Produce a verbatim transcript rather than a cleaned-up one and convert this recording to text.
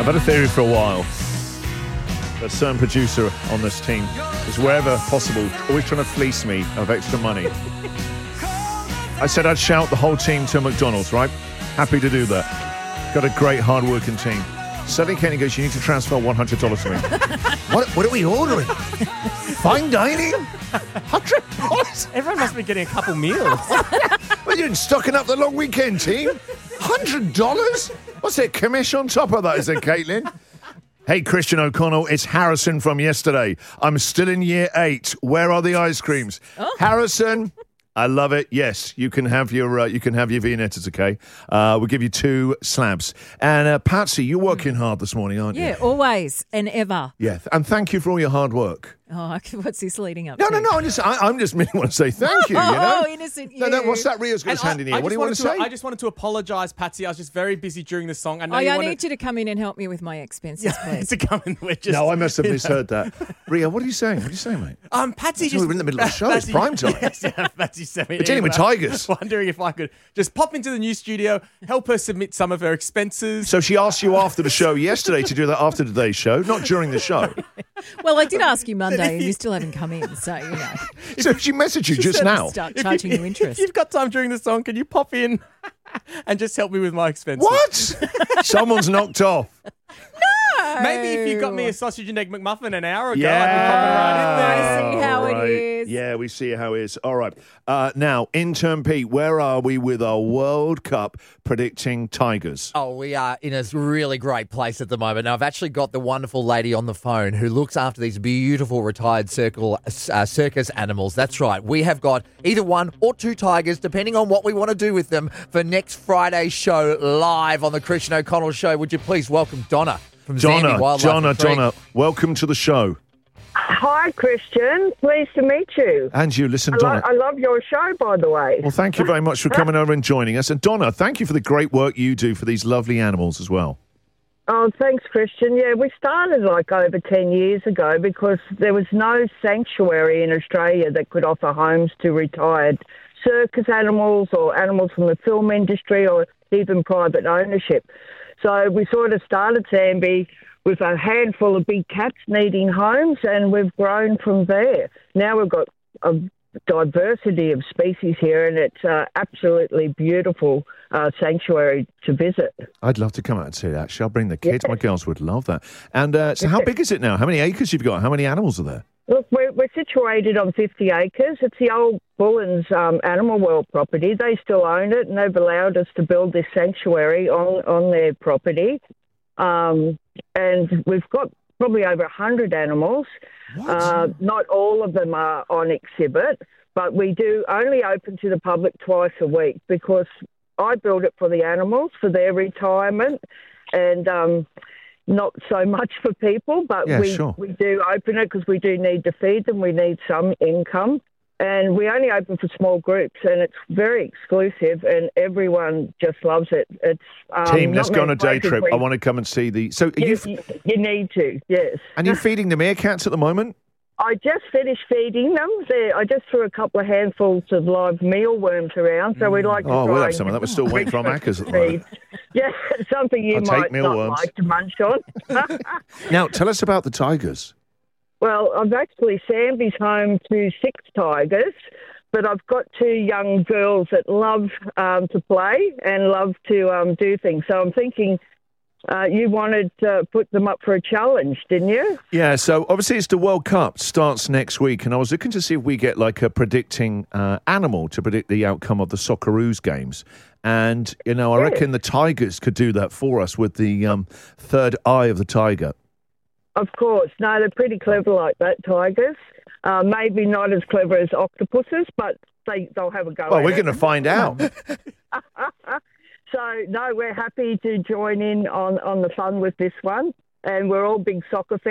I've had a theory for a while. A certain producer on this team is, wherever possible, always trying to fleece me of extra money. I said I'd shout the whole team to McDonald's, right? Happy to do that. Got a great, hard-working team. Suddenly Kenny goes, you need to transfer one hundred dollars to me. what, what are we ordering? Fine dining? one hundred dollars? Everyone must be getting a couple meals. Well, you're stocking up the long weekend, team. one hundred dollars? What's it, commission on top of that, is it, Caitlin? Hey, Christian O'Connell, it's Harrison from yesterday. I'm still in year eight. Where are the ice creams? Oh. Harrison, I love it. Yes, you can have your uh, you can have your Viennettas, okay? Uh, we'll give you two slabs. And uh, Patsy, you're working hard this morning, aren't yeah, you? Yeah, always and ever. Yeah, and thank you for all your hard work. Oh, what's this leading up no, to? No, no, no. I'm just, I, I'm just merely want to say thank you, you know? Oh, innocent you. No, no, what's that Ria's got his hand in here? What do you want to, to say? I just wanted to apologise, Patsy. I was just very busy during the song. I know oh, you yeah, I wanted... need you to come in and help me with my expenses, please. to come in. We're just, no, I must have you know. misheard that. Ria, what are you saying? What are you saying, mate? Um, Patsy just... We're in the middle of the show. It's prime time. Yes, yeah, Patsy sent me We're dealing with tigers. Wondering if I could just pop into the new studio, help her submit some of her expenses. So she asked you after the show yesterday to do that after today's show, not during the show. Well, I did ask you Monday and you still haven't come in, so, you know. So she messaged you just now. Start charging you, you interest. If you've got time during the song, can you pop in and just help me with my expenses? What? Someone's knocked off. No. Maybe if you got me a sausage and egg McMuffin an hour ago, yeah. I'd be popping right in there. I see how right. it is. Yeah, we see how it is. All right. Uh, now, intern Pete, where are we with our World Cup predicting Tigers? Oh, we are in a really great place at the moment. Now, I've actually got the wonderful lady on the phone who looks after these beautiful retired circle, uh, circus animals. That's right. We have got either one or two tigers, depending on what we want to do with them, for next Friday's show live on the Christian O'Connell Show. Would you please welcome Donna from Donna, Zambi Wildlife Donna, Retreat. Donna, welcome to the show. Hi, Christian. Pleased to meet you. And you, listen, I, Donna. lo- I love your show, by the way. Well, thank you very much for coming over and joining us. And Donna, thank you for the great work you do for these lovely animals as well. Oh, thanks, Christian. Yeah, we started like over ten years ago because there was no sanctuary in Australia that could offer homes to retired circus animals or animals from the film industry or even private ownership. So we sort of started Zambi with a handful of big cats needing homes, and we've grown from there. Now we've got a diversity of species here, and it's uh, absolutely beautiful uh, sanctuary to visit. I'd love to come out and see that. Actually, I'll bring the kids. Yeah. My girls would love that. And uh, so how big is it now? How many acres you've got? How many animals are there? Look, we're, we're situated on fifty acres. It's the old Bullens um, Animal World property. They still own it, and they've allowed us to build this sanctuary on, on their property. Um, and we've got probably over one hundred animals. Uh, not all of them are on exhibit, but we do only open to the public twice a week because I build it for the animals, for their retirement, and um, not so much for people, but yeah, we, sure. we do open it because we do need to feed them. We need some income. And we only open for small groups, and it's very exclusive, and everyone just loves it. It's um, Team, let's go on a day trip. We, I want to come and see the... So, are you, you, f- you need to, yes. And you're feeding the meerkats at the moment? I just finished feeding them. They're, I just threw a couple of handfuls of live mealworms around, so we'd like to Oh, try we'll have and some of that. We're still waiting for our macas at the moment. Yeah, something you I'll might take not mealworms. like to munch on. Now, tell us about the tigers. Well, I've actually Zambi's home to six tigers, but I've got two young girls that love um, to play and love to um, do things. So I'm thinking uh, you wanted to put them up for a challenge, didn't you? Yeah, so obviously it's the World Cup, starts next week, and I was looking to see if we get like a predicting uh, animal to predict the outcome of the Socceroos games. And, you know, I Yes. reckon the tigers could do that for us with the um, third eye of the tiger. Of course. No, they're pretty clever like that, tigers. Uh, maybe not as clever as octopuses, but they, they'll have a go Well, at we're it. going to find out. So, no, we're happy to join in on, on the fun with this one. And we're all big soccer fans.